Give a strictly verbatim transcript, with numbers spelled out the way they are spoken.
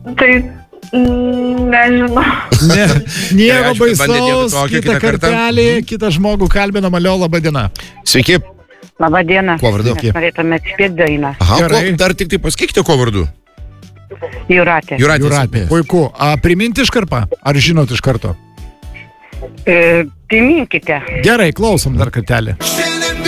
Tai mm, nežinau. Ne, nieko Gerai, aišku, bandėt jau baisaus, tokią kitą kitą kartą. kartelį, kitą žmogų kalbinam, alio, laba diena. Sveiki. Labadiena. Kuo vardu? Mes norėtume atspėti dainą. Aha, Gerai. kuo, dar tik tai pasakykite, kuo vardu. Jūratė. Jūratė. Jūratė, puiku. A, priminti iš karto? Ar žinot iš karto? E, priminkite. Gerai, klausom dar kartelį.